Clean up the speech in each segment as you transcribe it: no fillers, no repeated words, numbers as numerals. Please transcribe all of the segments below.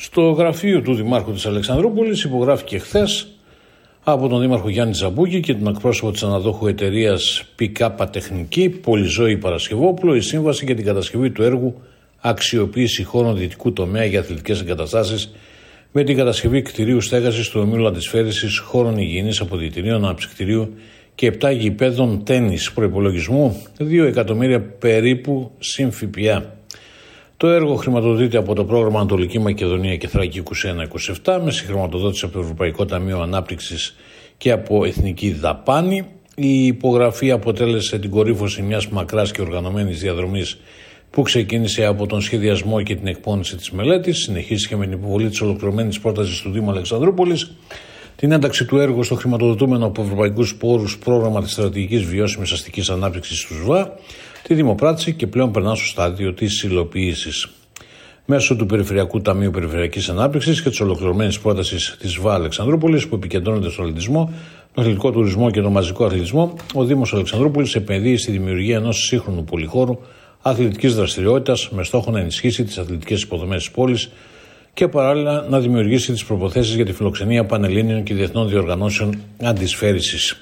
Στο γραφείο του Δημάρχου της Αλεξανδρούπολης υπογράφηκε χθες από τον Δήμαρχο Γιάννη Τζαμπούκη και τον εκπρόσωπο της αναδόχου εταιρείας ΠΚ Τεχνική, Πολυζώη Παρασκευόπουλο, η σύμβαση για την κατασκευή του έργου αξιοποίηση χώρων δυτικού τομέα για αθλητικές εγκαταστάσεις με την κατασκευή κτηρίου στέγασης του ομίλου αντισφαίρησης, χώρων υγιεινής, αποδυτηρίων, αναψυκτηρίου και 7 γηπέδων τένις προϋπολογισμού 2 εκατομμύρια περίπου συν ΦΠΑ. Το έργο χρηματοδοτείται από το πρόγραμμα Ανατολική Μακεδονία και Θράκη 21-27 με συγχρηματοδότηση από το Ευρωπαϊκό Ταμείο Ανάπτυξης και από Εθνική Δαπάνη. Η υπογραφή αποτέλεσε την κορύφωση μιας μακράς και οργανωμένης διαδρομής που ξεκίνησε από τον σχεδιασμό και την εκπόνηση της μελέτης, συνεχίστηκε με την υποβολή της ολοκληρωμένης πρότασης του Δήμου Αλεξανδρούπολης, την ένταξη του έργου στο χρηματοδοτούμενο από ευρωπαϊκούς πόρους πρόγραμμα της στρατηγικής βιώσιμης αστικής ανάπτυξης του ΣΒΑ, τη δημοπράτηση και πλέον περνά στο στάδιο της υλοποίησης. Μέσω του Περιφερειακού Ταμείου Περιφερειακής Ανάπτυξης και της ολοκληρωμένης πρότασης της ΣΒΑ Αλεξανδρούπολης που επικεντρώνεται στον αθλητισμό, τον αθλητικό τουρισμό και τον μαζικό αθλητισμό, ο Δήμος Αλεξανδρούπολης επενδύει στη δημιουργία ενός σύγχρονου πολυχώρου αθλητικής δραστηριότητας με στόχο να ενισχύσει τις αθλητικές υποδομές της πόλης και παράλληλα να δημιουργήσει τις προποθέσεις για τη φιλοξενία πανελλήνιων και διεθνών διοργανώσεων αντισφαίρησης.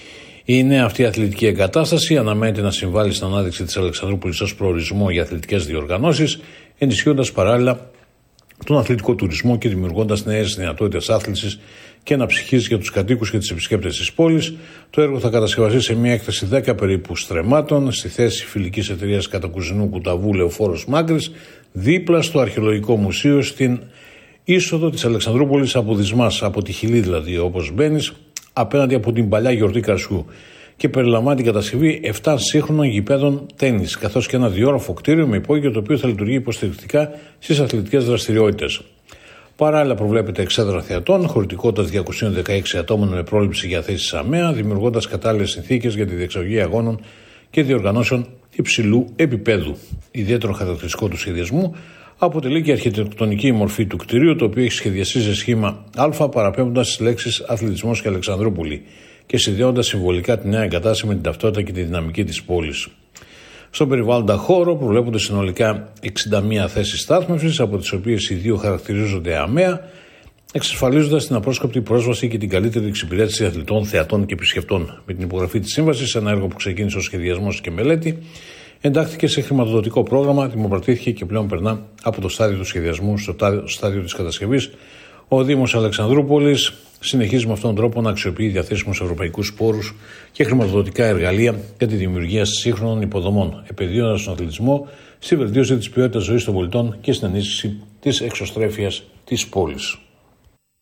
Η νέα αυτή αθλητική εγκατάσταση αναμένεται να συμβάλλει στην ανάδειξη της Αλεξανδρούπολης ως προορισμό για αθλητικές διοργανώσεις, ενισχύοντας παράλληλα τον αθλητικό τουρισμό και δημιουργώντας νέες δυνατότητες άθλησης και αναψυχής για τους κατοίκους και τις επισκέπτες της πόλης. Το έργο θα κατασκευαστεί σε μια έκταση 10 περίπου στρεμμάτων στη θέση φιλικής εταιρείας Κατακουζινού Κουταβού Λεωφόρος Μάγκρης, δίπλα στο Αρχαιολογικό Μουσείο, στην είσοδο της Αλεξανδρούπολης από Δυσμάς, από τη Χιλή δηλαδή, όπως μπαίνεις, απέναντι από την παλιά γιορτή Καρσιού, και περιλαμβάνει την κατασκευή 7 σύγχρονων γηπέδων τένις, καθώς και ένα διόροφο κτίριο με υπόγειο το οποίο θα λειτουργεί υποστηρικτικά στις αθλητικές δραστηριότητες. Παράλληλα, προβλέπεται εξέδρα θεατών, χωρητικότητας 216 ατόμων με πρόληψη για θέσεις ΑΜΕΑ, δημιουργώντας κατάλληλες συνθήκες για τη διεξαγωγή αγώνων και διοργανώσεων υψηλού επίπεδου. Ιδιαίτερο χαρακτηριστικό του σχεδιασμού αποτελεί και η αρχιτεκτονική μορφή του κτηρίου, το οποίο έχει σχεδιαστεί σε σχήμα Α, παραπέμποντας τις λέξεις αθλητισμός και Αλεξανδρούπολη και συνδέοντας συμβολικά τη νέα εγκατάσταση με την ταυτότητα και τη δυναμική της πόλης. Στον περιβάλλοντα χώρο προβλέπονται συνολικά 61 θέσεις στάθμευσης, από τις οποίες οι 2 χαρακτηρίζονται ΑΜΕΑ, εξασφαλίζοντας την απρόσκοπτη πρόσβαση και την καλύτερη εξυπηρέτηση αθλητών, θεατών και επισκεπτών. Με την υπογραφή της σύμβασης, ένα έργο που ξεκίνησε ως σχεδιασμός και μελέτη, εντάχθηκε σε χρηματοδοτικό πρόγραμμα, δημοπρατήθηκε και πλέον περνά από το στάδιο του σχεδιασμού στο στάδιο της κατασκευής. Ο Δήμος Αλεξανδρούπολης συνεχίζει με αυτόν τον τρόπο να αξιοποιεί διαθέσιμους ευρωπαϊκούς πόρους και χρηματοδοτικά εργαλεία για τη δημιουργία σύγχρονων υποδομών, επενδύοντας στον αθλητισμό, στη βελτίωση της ποιότητας ζωής των πολιτών και στην ενίσχυση της εξωστρέφειας της πόλης.